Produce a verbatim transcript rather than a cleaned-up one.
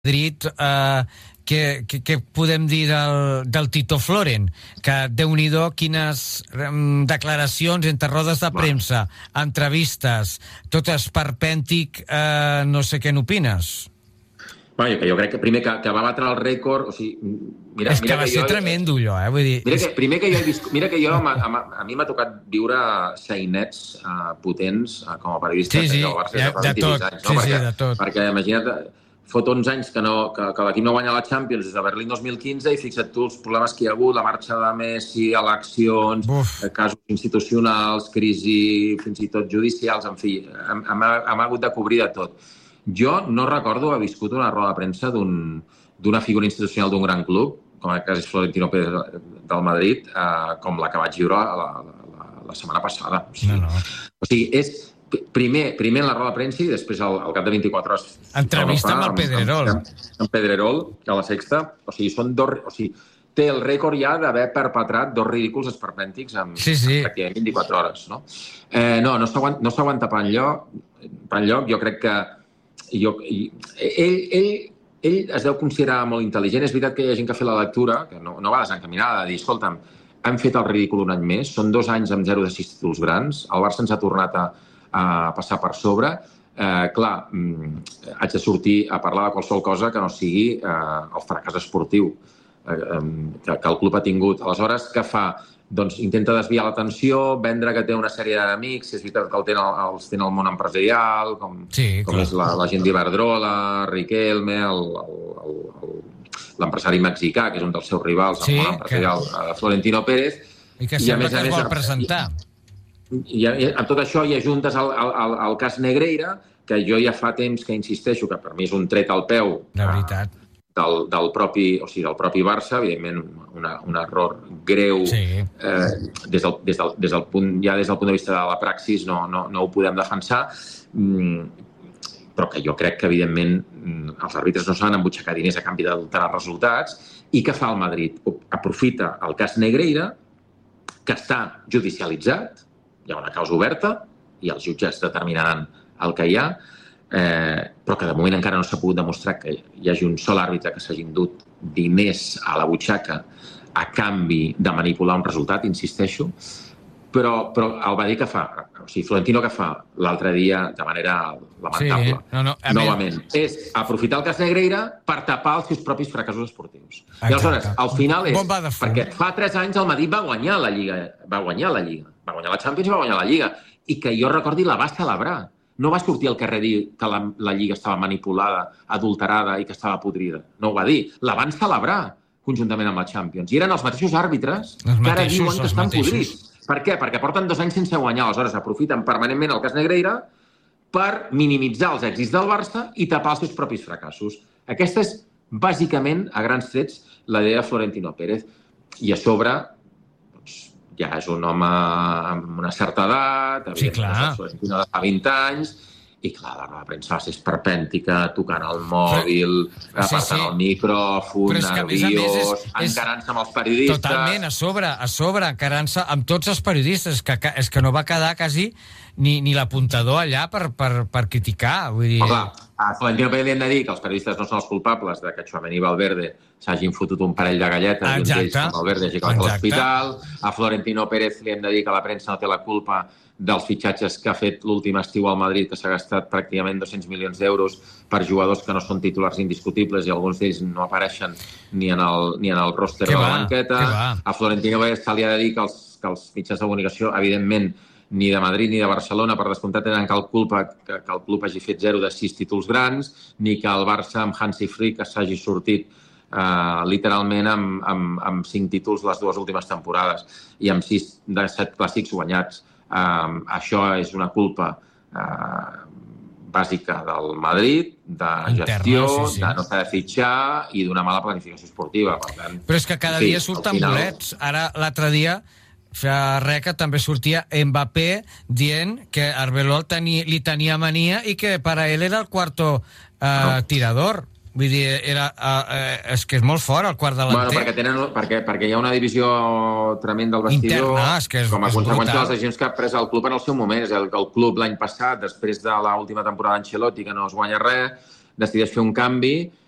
Madrid, eh, què, què, què podem dir del, del Tito Floren? Que, Déu-n'hi-do, quines um, declaracions entre rodes de premsa, entrevistes, tot esperpèntic, eh, no sé què n'opines. Bueno, jo crec que primer que, que va batre el rècord, o sigui, mira, és que mira va que ser jo, tremendo allò, eh? Vull dir, mira que, primer que jo he vist, mira que jo, a, a, a mi m'ha tocat viure sainets uh, potents uh, com a periodista sí, sí, del Barça ja, de fa de vint-i-sis tot, anys, no? sí, perquè, sí, de tot. Perquè imagina't, fot onze anys que, no, que, que l'equip no guanya la Champions des de Berlín dos mil quinze i fixa't tu els problemes que hi ha hagut, la marxa de Messi, eleccions, Uf. casos institucionals, crisi, fins i tot judicials, en fi, hem, hem, hem hagut de cobrir de tot. Jo no recordo haver viscut una roda de premsa d'un, d'una figura institucional d'un gran club, com el cas és Florentino Pérez del Madrid, eh, com la que vaig viure la, la, la setmana passada. O sigui, no, no. O sigui és primer, primer en la roda de premsa i després al, al cap de vint-i-quatre hores... Entrevista amb el Pedrerol. Amb, amb, amb Pedrerol, a la Sexta. O sigui, són dos... O sigui, té el rècord ja d'haver perpetrat dos ridículs esperpèntics en, sí, sí. en pràcticament vint-i-quatre hores. No, eh, no, no s'aguanta, no s'aguanta per enlloc. Per enlloc, jo crec que... Jo, ell, ell, ell es deu considerar molt intel·ligent. És veritat que hi ha gent que ha fet la lectura, que no, no va desencaminada, de dir, escolta'm, han fet el ridícul un any més, són dos anys amb zero de sis títols grans, el Barça ens ha tornat a, a passar per sobre. Eh, clar, mm, haig de sortir a parlar de qualsevol cosa que no sigui eh, el fracàs esportiu eh, que, que el club ha tingut. Aleshores, què fa? Doncs intenta desviar l'atenció, vendre que té una sèrie d'amics, si és veritat que el tenen, els tenen el món empresarial, com, sí, com és la, la gent d'Iberdrola, Riquelme, el, el, el, l'empresari mexicà, que és un dels seus rivals, sí, el món empresarial, que... Florentino Pérez. I que sembla I a més, que es vol més, presentar. I, i, i amb tot això hi ajuntes el, el, el cas Negreira, que jo ja fa temps que insisteixo que per mi és un tret al peu. La veritat. Del, del, propi, o sigui, del propi Barça, evidentment una, un error greu sí. eh, des, del, des, del, des del punt, ja des del punt de vista de la praxis no, no, no ho podem defensar, mm, però que jo crec que evidentment els àrbitres no s'han embutxacat diners a canvi d'alterar resultats. I què fa el Madrid? Aprofita el cas Negreira, que està judicialitzat, hi ha una causa oberta i els jutges determinaran el que hi ha, Eh, però que de moment encara no s'ha pogut demostrar que hi hagi un sol àrbitre que s'hagi endut diners a la butxaca a canvi de manipular un resultat, insisteixo, però, però el va dir que fa, o sigui, Florentino que fa l'altre dia de manera lamentable, sí, no, no, novament, mi... és aprofitar el cas Negreira per tapar els seus propis fracassos esportius. Exacte. I aleshores, al final és, perquè fa tres anys el Madrid va guanyar la Lliga, va guanyar la Lliga, va guanyar la Champions i va guanyar la Lliga, i que jo recordi la va celebrar. No va sortir al carrer dir que la, la Lliga estava manipulada, adulterada i que estava podrida. No ho va dir. La van celebrar conjuntament amb la Champions. I eren els mateixos àrbitres els que ara diuen que estan podrits. Per què? Perquè porten dos anys sense guanyar. Aleshores aprofiten permanentment el cas Negreira per minimitzar els èxits del Barça i tapar els seus propis fracassos. Aquesta és, bàsicament, a grans trets, la idea de Florentino Pérez. I a sobre... ja és un home amb una certa edat, sí, clar. De fa vint anys, i clar, la roda de premsa va ser esperpèntica, tocant el mòbil, però, apartant sí, sí. el micròfon, nerviós, encarant-se amb els periodistes... Totalment, a sobre, a sobre, encarant-se amb tots els periodistes, que, que, és que no va quedar quasi ni, ni l'apuntador allà per, per, per criticar, vull dir... Però clar, a Florentino Pérez li hem de dir que els periodistes no són els culpables de que Tchouaméni i Valverde s'hagin fotut un parell de galletes i un d'ells, com Valverde, hagi acabat a l'hospital. A Florentino Pérez li hem de dir que la premsa no té la culpa dels fitxatges que ha fet l'últim estiu al Madrid, que s'ha gastat pràcticament dos-cents milions d'euros per jugadors que no són titulars indiscutibles i alguns d'ells no apareixen ni en el, ni en el ròster de la banqueta. A Florentino Pérez se li ha de dir que els, que els mitjans de comunicació, evidentment, ni de Madrid ni de Barcelona, per descomptat, tenen cal culpa que, que el club hagi fet zero de sis títols grans, ni que el Barça amb Hansi Flick s'hagi sortit eh, literalment amb, amb, amb cinc títols les dues últimes temporades i amb sis de set clàssics guanyats. Eh, això és una culpa eh, bàsica del Madrid, de gestió, interna, sí, sí. de no saber fitxar i d'una mala planificació esportiva. Per tant, però és que cada sí, dia surten final... bolets. Ara, l'altre dia, fa res que també sortia Mbappé dient que Arbeloa teni, li tenia mania i que per a ell era el quarto eh, no. tirador. Vull dir, era, eh, és que és molt fort el quart delanter. Bueno, perquè, tenen, perquè, perquè hi ha una divisió tremenda al vestidor. Interna, és que és, com a és conseqüència brutal. de les decisions que ha pres el club en el seu moment. És el, el club l'any passat, després de l'última temporada d'Ancelotti, que no es guanya res, decideix fer un canvi